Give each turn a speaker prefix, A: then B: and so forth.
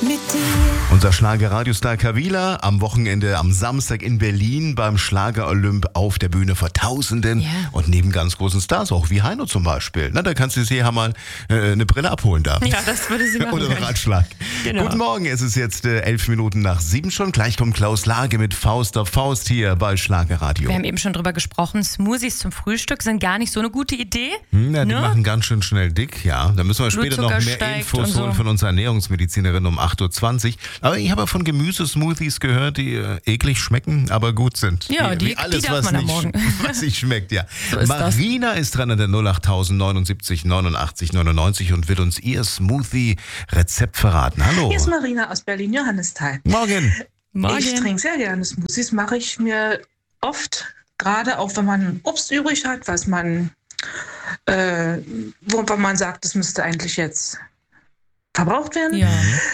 A: mit dir.
B: Unser Schlager-Radiostar Kavila am Wochenende, am Samstag in Berlin beim Schlager-Olymp auf der Bühne vor Tausenden und neben ganz großen Stars, auch wie Heino zum Beispiel. Na, da kannst du sie ja mal eine Brille abholen da.
C: Ja, das würde sie machen.
B: Oder einen Ratschlag.
C: Genau.
B: Guten Morgen, es ist jetzt 11 Minuten nach 7 schon. Gleich kommt Klaus Lage mit Faust auf Faust hier bei Schlagerradio.
C: Wir haben eben schon drüber gesprochen, Smoothies zum Frühstück sind gar nicht so eine gute Idee.
B: Ja, die machen ganz schön schnell dick, ja. Da müssen wir später noch mehr Infos holen von unserer Ernährungsmedizinerin um 8.20 Uhr. Aber ich habe ja von Gemüsesmoothies gehört, die eklig schmecken, aber gut sind.
C: Ja,
B: wie alles,
C: die darf man am Morgen.
B: was nicht schmeckt, ja.
C: So ist
B: Marina ist dran an der 08000 79 89 99 und will uns ihr Smoothie-Rezept verraten. Hallo.
D: Hier ist Marina aus Berlin-Johannisthal.
B: Morgen.
D: Ich trinke sehr gerne Smoothies, mache ich mir oft, gerade auch wenn man Obst übrig hat, was man, wo man sagt, das müsste eigentlich jetzt verbraucht werden.
C: Ja.